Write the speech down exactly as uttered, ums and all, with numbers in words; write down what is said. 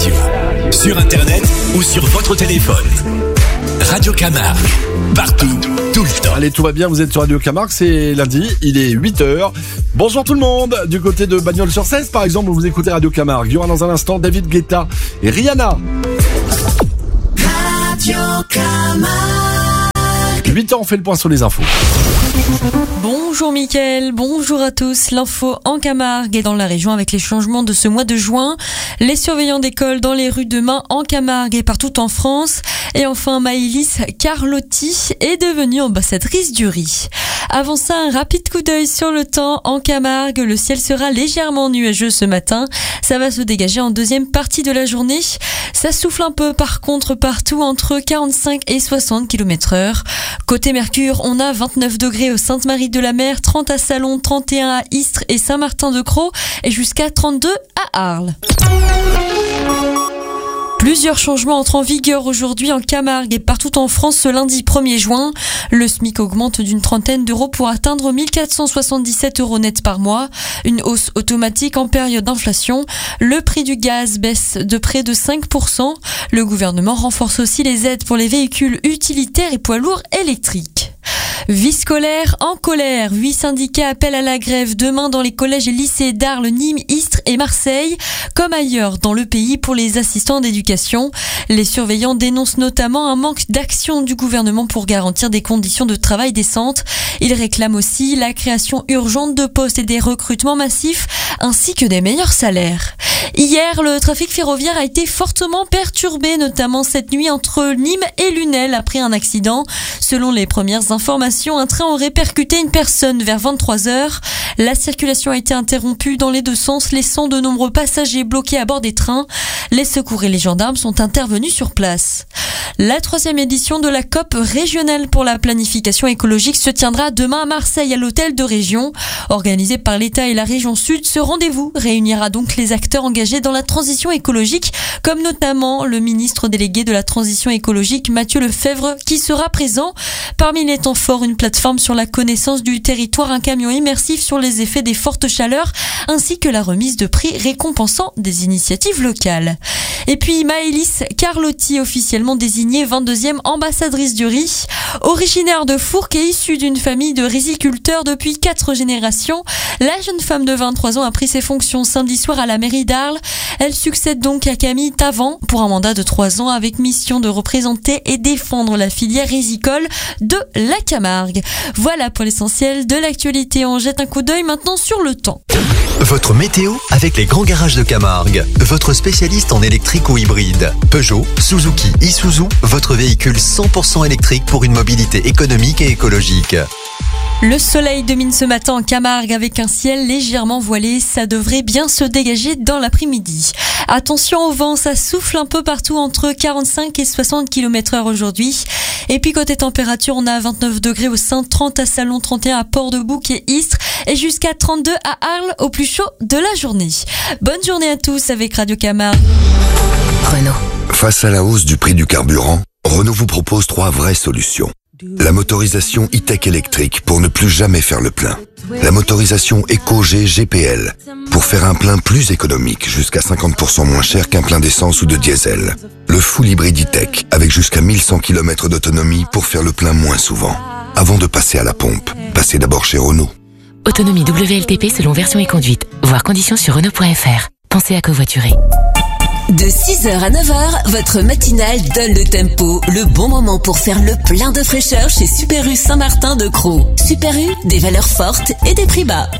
radio, sur internet ou sur votre téléphone. Radio Camargue, partout, tout le temps. Allez, tout va bien, vous êtes sur Radio Camargue, c'est lundi, il est huit heures. Bonjour tout le monde. Du côté de Bagnols-sur-Cèze, par exemple, vous écoutez Radio Camargue. Il y aura dans un instant David Guetta et Rihanna. Radio Camargue. huit heures, on fait le point sur les infos. Bonjour Mickaël, bonjour à tous. L'info en Camargue et dans la région avec les changements de ce mois de juin. Les surveillants d'école dans les rues demain en Camargue et partout en France. Et enfin, Maëlys Carlotti est devenue ambassadrice du riz. Avant ça, un rapide coup d'œil sur le temps en Camargue. Le ciel sera légèrement nuageux ce matin. Ça va se dégager en deuxième partie de la journée. Ça souffle un peu par contre partout entre quarante-cinq et soixante kilomètres heure. Côté Mercure, on a vingt-neuf degrés au Sainte-Marie-de-la-Mer, trente à Salon, trente et un à Istres et Saint-Martin-de-Crau et jusqu'à trente-deux à Arles. Plusieurs changements entrent en vigueur aujourd'hui en Camargue et partout en France ce lundi premier juin. Le SMIC augmente d'une trentaine d'euros pour atteindre mille quatre cent soixante-dix-sept euros net par mois. Une hausse automatique en période d'inflation. Le prix du gaz baisse de près de cinq pour cent. Le gouvernement renforce aussi les aides pour les véhicules utilitaires et poids lourds électriques. Vie scolaire en colère. Huit syndicats appellent à la grève demain dans les collèges et lycées d'Arles, Nîmes, Istres et Marseille, comme ailleurs dans le pays pour les assistants d'éducation. Les surveillants dénoncent notamment un manque d'action du gouvernement pour garantir des conditions de travail décentes. Ils réclament aussi la création urgente de postes et des recrutements massifs, ainsi que des meilleurs salaires. Hier, le trafic ferroviaire a été fortement perturbé, notamment cette nuit entre Nîmes et Lunel après un accident. Selon les premières informations, un train aurait percuté une personne vers vingt-trois heures. La circulation a été interrompue dans les deux sens, laissant de nombreux passagers bloqués à bord des trains. Les secours et les gendarmes sont intervenus sur place. La troisième édition de la COP régionale pour la planification écologique se tiendra demain à Marseille à l'hôtel de région. Organisé par l'État et la région Sud, ce rendez-vous réunira donc les acteurs engagés dans la transition écologique, comme notamment le ministre délégué de la transition écologique Mathieu Lefebvre qui sera présent. Parmi les temps forts, une plateforme sur la connaissance du territoire, un camion immersif sur les effets des fortes chaleurs, ainsi que la remise de prix récompensant des initiatives locales. Et puis Maëlys Carlotti, officiellement désignée vingt-deuxième ambassadrice du riz. Originaire de Fourques et issue d'une famille de riziculteurs depuis quatre générations, la jeune femme de vingt-trois ans a pris ses fonctions samedi soir à la mairie d'Arles. Elle succède donc à Camille Tavant pour un mandat de trois ans avec mission de représenter et défendre la filière rizicole de la Camargue. Voilà pour l'essentiel de l'actualité. On jette un coup d'œil maintenant sur le temps. Votre météo avec les grands garages de Camargue. Votre spécialiste en électrique ou hybride. Peugeot, Suzuki, Isuzu, votre véhicule cent pour cent électrique pour une mobilité économique et écologique. Le soleil domine ce matin en Camargue avec un ciel légèrement voilé. Ça devrait bien se dégager dans l'après-midi. Attention au vent, ça souffle un peu partout entre quarante-cinq et soixante kilomètres heure aujourd'hui. Et puis côté température, on a vingt-neuf degrés au Saint, trente à Salon, trente et un à Port-de-Bouc et Istres et jusqu'à trente-deux à Arles au plus chaud de la journée. Bonne journée à tous avec Radio Camargue. Renault. Face à la hausse du prix du carburant, Renault vous propose trois vraies solutions. La motorisation e-tech électrique pour ne plus jamais faire le plein. La motorisation EcoG G P L pour faire un plein plus économique, jusqu'à cinquante pour cent moins cher qu'un plein d'essence ou de diesel. Le full hybride e-tech avec jusqu'à mille cent kilomètres d'autonomie pour faire le plein moins souvent. Avant de passer à la pompe, passez d'abord chez Renault. Autonomie W L T P selon version et conduite. Voir conditions sur Renault point F R. Pensez à covoiturer. De six heures à neuf heures, votre matinale donne le tempo, le bon moment pour faire le plein de fraîcheur chez Super U Saint-Martin-de-Crau. Super U, des valeurs fortes et des prix bas.